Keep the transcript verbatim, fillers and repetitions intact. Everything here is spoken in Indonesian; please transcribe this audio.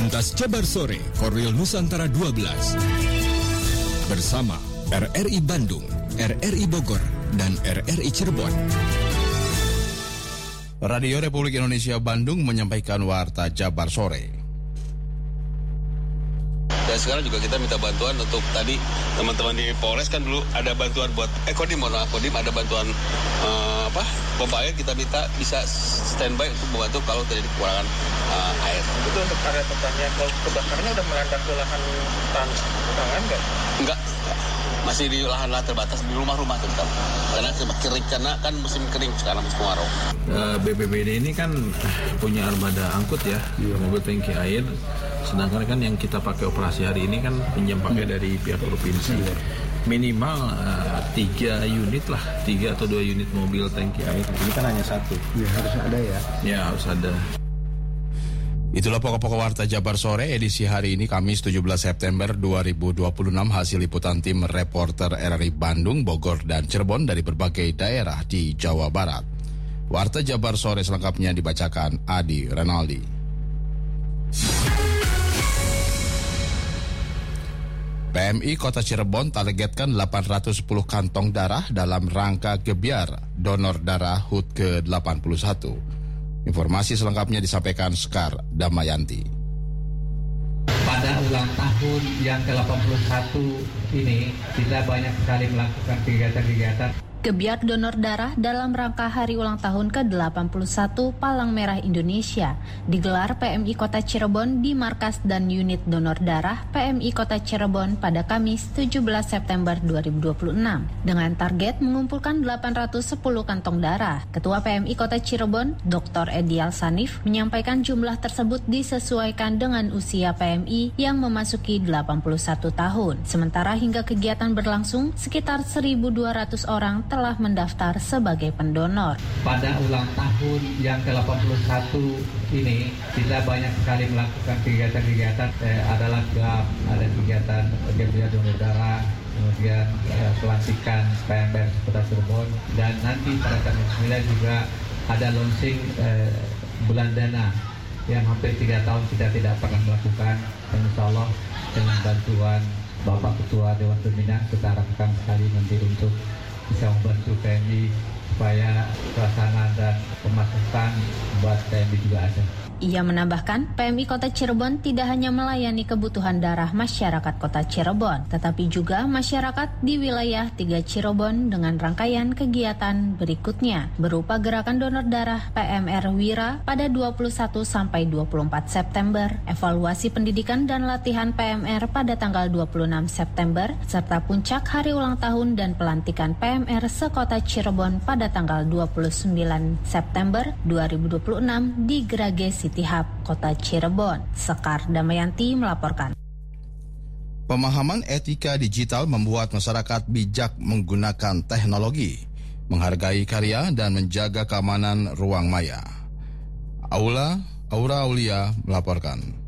Pentas Jabar Sore Korwil Nusantara dua belas bersama R R I Bandung, R R I Bogor, dan R R I Cirebon. Radio Republik Indonesia Bandung menyampaikan Warta Jabar Sore. Dan sekarang juga kita minta bantuan untuk tadi teman-teman di Polres kan dulu ada bantuan buat eh Kodim, mohon maaf Kodim ada bantuan uh, apa pompa air, kita minta bisa standby untuk membantu kalau terjadi kekurangan uh, air. Itu untuk area pertanian, kalau kebakarannya udah melanda ke lahan tangan nggak? Enggak, masih di lahan-lahan terbatas di rumah-rumah terutama. Karena kering, karena kan musim kering sekarang musim kemarau. Uh, B P B D ini kan punya armada angkut ya, mobil tangki air. Sedangkan kan yang kita pakai operasi hari ini kan pinjam pakai dari pihak provinsi. Minimal uh, tiga unit lah, tiga atau dua unit mobil tangki air. Ini kan hanya satu. Ya harus ada ya. Ya harus ada. Itulah pokok-pokok Warta Jabar Sore edisi hari ini Kamis tujuh belas September dua ribu dua puluh enam, hasil liputan tim reporter R R I Bandung, Bogor, dan Cirebon dari berbagai daerah di Jawa Barat. Warta Jabar Sore selengkapnya dibacakan Adi Renaldi. P M I Kota Cirebon targetkan delapan ratus sepuluh kantong darah dalam rangka gebiar donor darah H U T ke delapan puluh satu. Informasi selengkapnya disampaikan Sekar Damayanti. Pada ulang tahun yang ke delapan puluh satu ini, kita banyak sekali melakukan kegiatan-kegiatan Gebiar donor darah dalam rangka hari ulang tahun ke delapan puluh satu Palang Merah Indonesia digelar P M I Kota Cirebon di Markas dan Unit Donor Darah P M I Kota Cirebon pada Kamis tujuh belas September dua ribu dua puluh enam dengan target mengumpulkan delapan ratus sepuluh kantong darah. Ketua P M I Kota Cirebon, Doktor Edial Sanif, menyampaikan jumlah tersebut disesuaikan dengan usia P M I yang memasuki delapan puluh satu tahun. Sementara hingga kegiatan berlangsung, sekitar seribu dua ratus orang telah mendaftar sebagai pendonor. Pada ulang tahun yang ke delapan puluh satu ini, kita banyak sekali melakukan kegiatan-kegiatan. Eh, adalah gelap, ada kegiatan gebiar donor darah, kemudian eh, pelantikan P M R Kota Cirebon, dan nanti pada tanggal sembilan juga ada launching eh, bulan dana yang hampir tiga tahun kita tidak pernah melakukan. Dan insya Allah dengan bantuan Bapak Ketua Dewan Pembina, kita harapkan sekali nanti untuk bisa membantu P M I supaya suasana dan pemasukan buat P M I juga ada. Ia menambahkan, P M I Kota Cirebon tidak hanya melayani kebutuhan darah masyarakat Kota Cirebon, tetapi juga masyarakat di wilayah tiga Cirebon dengan rangkaian kegiatan berikutnya, berupa gerakan donor darah P M R Wira pada dua puluh satu sampai dua puluh empat September, evaluasi pendidikan dan latihan P M R pada tanggal dua puluh enam September, serta puncak hari ulang tahun dan pelantikan P M R sekota Cirebon pada tanggal dua puluh sembilan September dua ribu dua puluh enam di Grage City Hub, Kota Cirebon. Sekar Damayanti melaporkan. Pemahaman etika digital membuat masyarakat bijak menggunakan teknologi, menghargai karya dan menjaga keamanan ruang maya. Aula Aura Aulia melaporkan.